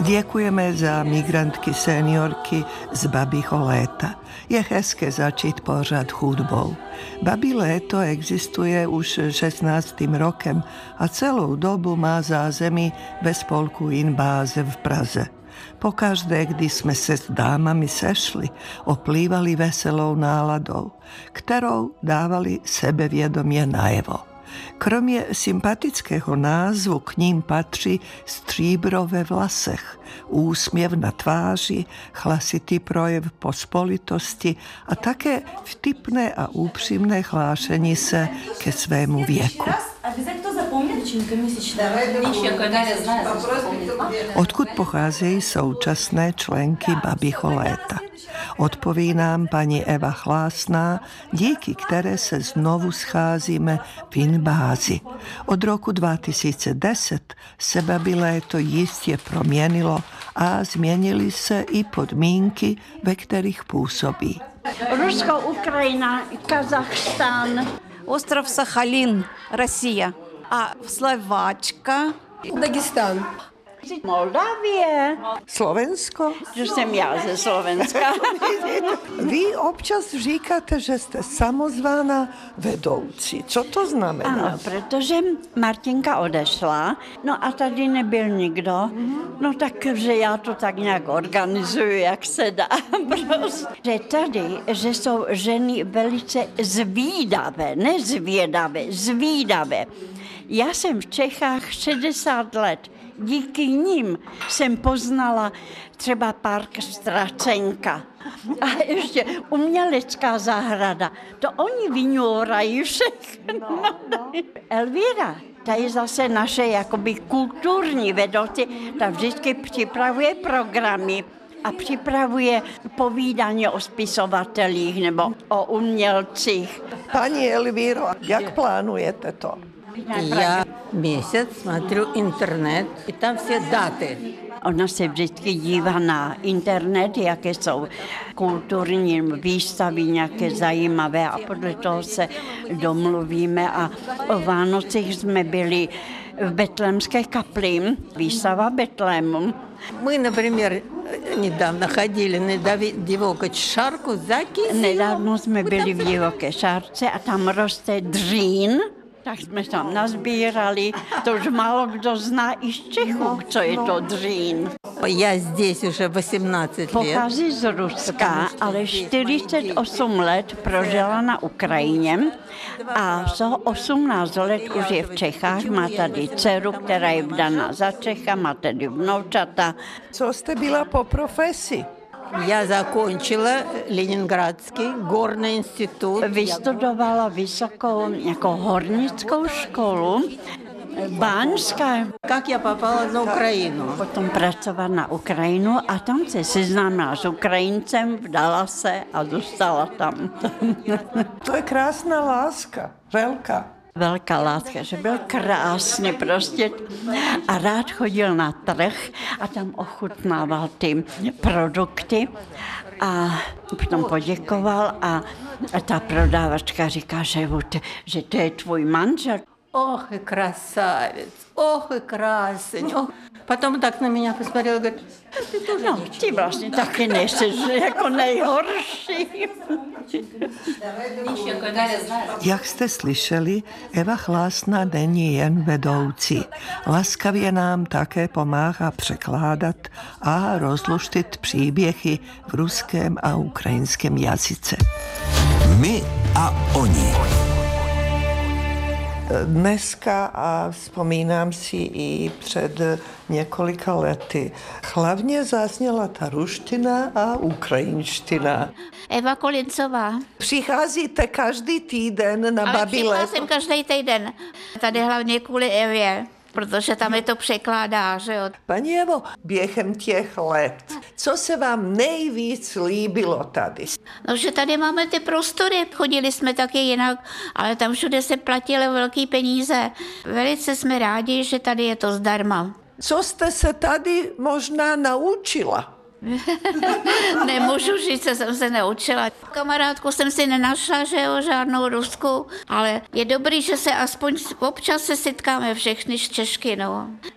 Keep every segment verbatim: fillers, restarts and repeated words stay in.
Děkujeme za migrantky seniorky z Babího léta. Je hezké začít pořad hudbou. Babí léto existuje už šestnáctým rokem a celou dobu má zázemí ve spolku Inbáze v Praze. Pokaždé, kdy jsme se s dámami sešli, oplývali veselou náladou, kterou dávali sebevědomě najevo. Kromě sympatického názvu k ním patří stříbro ve vlasech, úsměv na tváři, hlasitý projev pospolitosti a také vtipné a úpřímné hlášení se ke svému věku. Odkud pocházejí současné členky Babího léta? Odpoví nám paní Eva Hlásná, díky které se znovu scházíme v Inbázi. Od roku dva tisíce deset se Babí léto jistě proměnilo a změnily se i podmínky, ve kterých působí. Rusko, Ukrajina, Kazachstán, Ostrov Сахалин, Россия, a Slováčka, Dagestán. Moldavie. Slovensko? Že jsem já ze Slovenska. Vy občas říkáte, že jste samozvaná vedoucí. Co to znamená? Ano, protože Martinka odešla, no a tady nebyl nikdo, no takže já to tak nějak organizuju, jak se dá. Prostě. Že tady, že jsou ženy velice zvídavé, ne zvědavé, zvídavé. Já jsem v Čechách šedesát let. Díky nim jsem poznala třeba park Stracenka a ještě umělecká zahrada. To oni vyňourají všechno. No, no. Elvíra, ta je zase naše jakoby kulturní vedoucí, ta vždycky připravuje programy a připravuje povídání o spisovatelích nebo o umělcích. Paní Elvíro, jak plánujete to? Я месяц смотрю интернет, и там все даты. Ona se vždycky dívá na internet, jaké jsou kulturní výstavy, nějaké zajímavé a podle toho se domluvíme a o Vánocích jsme byli v Betlémské kapli, výstava Betlému. Мы, например, недавно ходили на Divoký šárku za Kysilou. Nedávno jsme byli v Divoké šárce a tam roste dřín. Tak jsme tam nazbírali, to už málo kdo zná i z Čechů, co je to dřín. Já здесь уже osmnáct let. Pochází z Ruska, ale čtyřicet osm let prožila na Ukrajině a za osmnáct let už je v Čechách, má tady dceru, která je vdaná za Čecha, má tady vnoučata. Co jste byla po profesi? Já закончила Leningradský горный institut. Vystudovala vysokou jako hornickou školu, Báňská. Jak já popala na Ukrajinu? Potom pracovala na Ukrajinu a tam se seznámila s Ukrajincem, vdala se a zůstala tam. To je krásná láska, velká. Velká láska, že byl krásný prostě a rád chodil na trh a tam ochutnával ty produkty a potom poděkoval a ta prodávačka říká, že, že to je tvůj manžel. Ох, и красавец, ох, и красень. Ох. Потом так на меня посмотрел, говорит, ты тоже No, ty vlastně taky nejsi jako nejhorší. Jak jste slyšeli, Eva Hlásná není jen vedoucí. Laskavě nám také pomáhá překládat a rozluštit příběhy v ruském a ukrajinském jazyce. My a oni. Dneska a vzpomínám si i před několika lety. Hlavně zazněla ta ruština a ukrajinština. Eva Kolincová. Přicházíte každý týden na Ale Babí léto? přicházím každý týden. Tady hlavně kvůli Evě, protože tam je to překládá, že jo. Paní Evo, během těch let, co se vám nejvíc líbilo tady? No, že tady máme ty prostory, chodili jsme taky jinak, ale tam všude se platily velký peníze. Velice jsme rádi, že tady je to zdarma. Co jste se tady možná naučila? Nemůžu říct, co jsem se naučila. Kamarádku jsem si nenašla, že jo, žádnou Rusku, ale je dobrý, že se aspoň občas se setkáme všechny z Češky, no.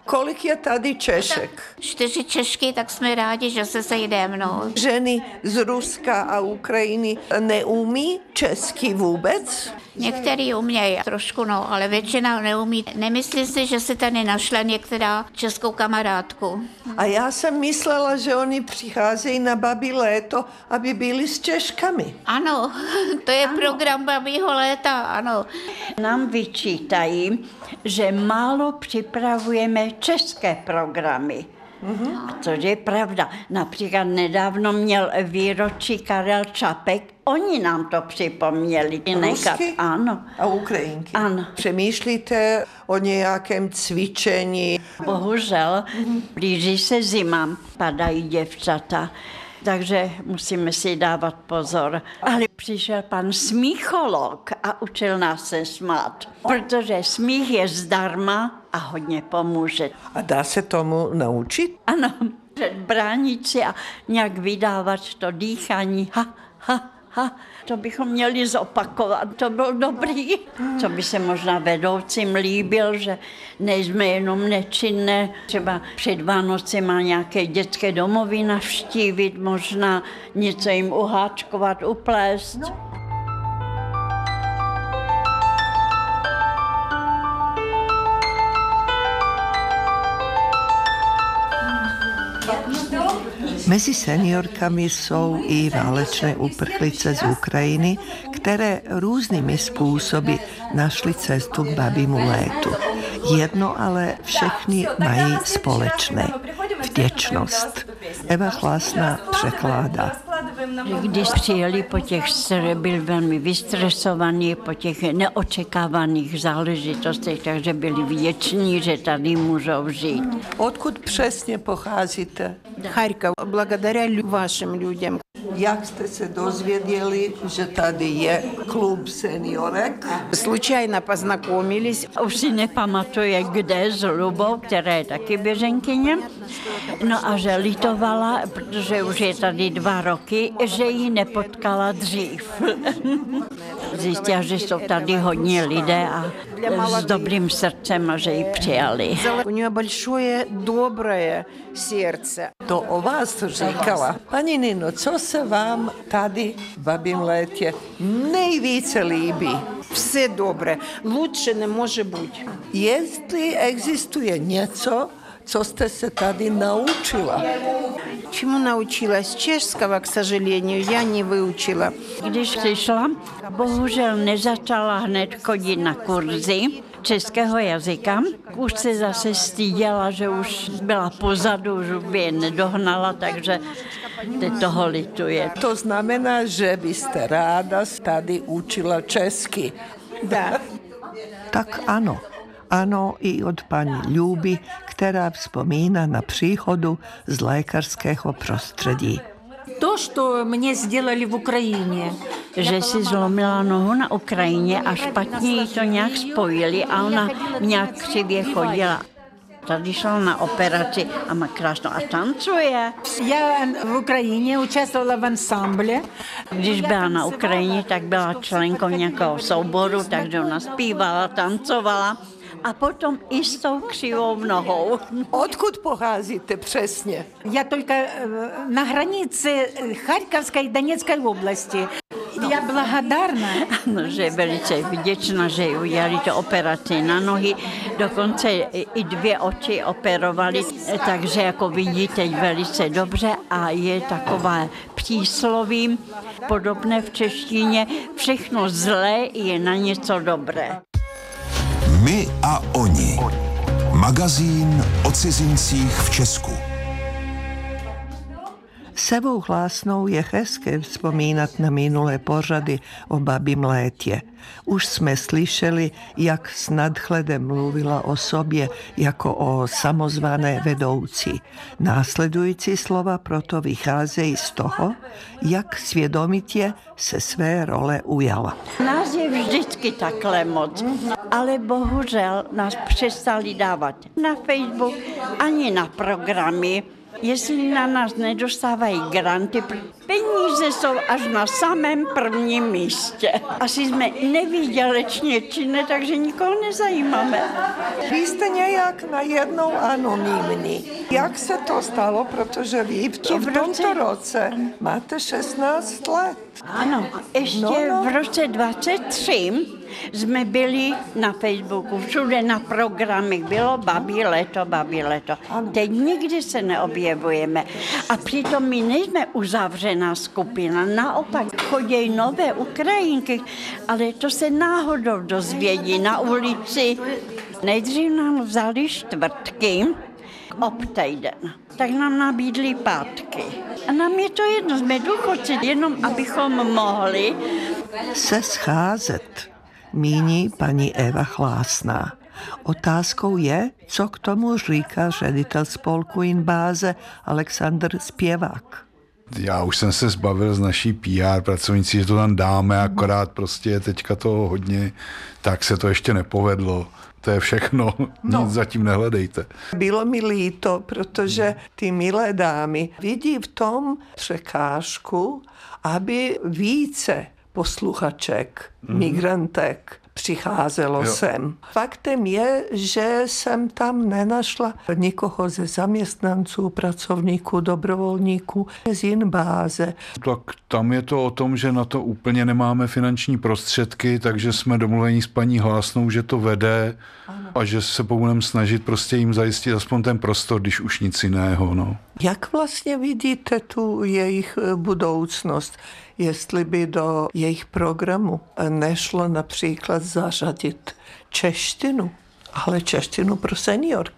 Kolik je tady Češek? Čtyři Češky, tak jsme rádi, že se sejdeme, no. Ženy z Ruska a Ukrajiny neumí česky vůbec? Některý umějí trošku, no, ale většina neumí. Nemyslím si, že si tady našla některá českou kamarádku. A já jsem myslela, že oni přicházejí na Babí léto, aby byli s Češkami. Ano, to je ano. Program Babího léta, ano. Nám vyčítají, že málo připravujeme české programy. Mm-hmm. Což je pravda. Například nedávno měl výročí Karel Čapek, oni nám to připomněli. Rusky? Ano. A Ukrajinky? Ano. Přemýšlíte o nějakém cvičení? Bohužel, blíží se zima, padají děvčata. Takže musíme si dávat pozor. Ale přišel pan smícholog a učil nás se smát, protože smích je zdarma a hodně pomůže. A dá se tomu naučit? Ano, bránit si a nějak vydávat to dýchání. Ha, ha, ha. To bychom měli zopakovat, to bylo dobrý. Co by se možná vedoucím líbil, že nejsme jenom nečinné. Třeba před Vánoci má nějaké dětské domovy navštívit, možná něco jim uháčkovat, uplést. No. Mezi seniorkami jsou i válečné uprchlice z Ukrajiny, které různými způsoby našly cestu k Babímu létu. Jedno ale všechny mají společné. Vděčnost. Eva Chlasná překládá. Když přijeli po těch, byl velmi vystresovaný po těch neočekávaných záležitostech, takže byli vděční, že tady můžou žít. Odkud přesně pocházíte? Харьков, благодаря вашим людям. Jak jste se dozvěděli, že tady je klub seniorek? Случайно познакомились. Už si nepamatuje, kde s Lubou, která je taky běženkyně. No a že litovala, protože už je tady dva roky, že ji nepotkala dřív. Zjistila, že jsou tady hodně lidé a s dobrým srdcem a že ji přijali. У нее большое доброе сердце. To o vás to říkala. Pani Nino, co se vám tady v Babím létě nejvíce líbí? Все добре. Лучше не може бути. Jestli existuje něco, co jste se tady naučila? Чему научилась? Чешского, к сожалению, я не выучила. Když přišla, bohužel nezačala hned chodit na kurzy českého jazyka. Už se zase styděla, že už byla pozadu, už by je nedohnala, takže teď toho lituje. To znamená, že byste ráda tady učila česky. Да. Tak ano. Ano, i od paní Ljuby, která vzpomíná na příchodu z lékařského prostředí. To, co mě сделали v Ukrajině. Že si zlomila nohu na Ukrajině a špatně jí to nějak spojili a ona nějak křivě chodila. Tady šla na operaci a má krásno a tancuje. Já v Ukrajině účastvovala v ansámble. Když byla na Ukrajině, tak byla členkou nějakého souboru, takže ona zpívala, tancovala. A potom i s tou křivou nohou. Odkud pocházíte přesně? Já только na hranici Charkovské a Donetské oblasti. Já благодарна. No, že je velice vděčná, že jí udělali to operaci na nohy. Dokonce i dvě oči operovali, takže jako vidí teď velice dobře a je takové přísloví podobné v češtině. Všechno zlé je na něco dobré. My a oni. Magazín o cizincích v Česku. S Evou Hlásnou je hezké vzpomínat na minulé pořady o Babím létě. Už jsme slyšeli, jak s nadhledem mluvila o sobě jako o samozvané vedoucí. Následující slova proto vycházejí z toho, jak svědomitě se své role ujala. Nás je vždycky takhle moc, ale bohužel nás přestali dávat na Facebook ani na programy. Jestli na nás nedostávají granty, peníze jsou až na samém prvním místě. Asi jsme nevýdělečně činné, takže nikoho nezajímáme. Vy jste nějak najednou anonymní. Jak se to stalo, protože vy v, to, v tomto roce máte šestnáct let. Ano, ještě no, no. v roce dvacet tři jsme byli na Facebooku, všude na programech bylo Babí leto, Babí leto. Ano. Teď nikdy se neobjevujeme. A přitom my nejsme uzavřená skupina, naopak chodí nové Ukrajinky, ale to se náhodou dozvědí na ulici. Nejdřív nám vzali čtvrtky, obtejden. Tak nám nabídli pátky. A nám je to jedno, jsme důchodci, jenom abychom mohli se scházet, míní paní Eva Chlásná. Otázkou je, co k tomu říká ředitel spolku Inbáze Alexandr Spěvák. Já už jsem se zbavil z naší P R pracovnicí, že to tam dáme, akorát prostě teďka toho hodně, tak se to ještě nepovedlo. To je všechno, no. Nic zatím nehledejte. Bylo mi líto, protože ty milé dámy vidí v tom překážku, aby více posluchaček, mm. migrantek přicházelo jo. sem. Faktem je, že jsem tam nenašla nikoho ze zaměstnanců, pracovníků, dobrovolníků z Inbáze. Tak tam je to o tom, že na to úplně nemáme finanční prostředky, takže jsme domluveni s paní Hlásnou, že to vede ano. a že se budeme snažit prostě jim zajistit aspoň ten prostor, když už nic jiného. No. Jak vlastně vidíte tu jejich budoucnost? Jestli by do jejich programu nešlo například zařadit češtinu, ale češtinu pro seniorky.